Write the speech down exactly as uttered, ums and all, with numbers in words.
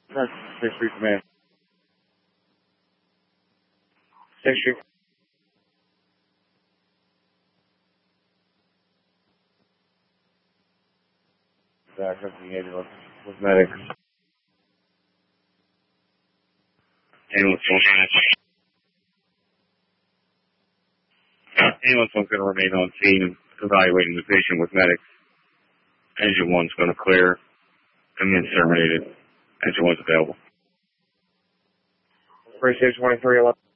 That's six three command. Six three. Back up the ambulance with medics. Ambulance Ambulance one's going to remain on scene evaluating the patient with medics. Engine one's going to clear. Command terminated. Engine one's available. Three six twenty three eleven.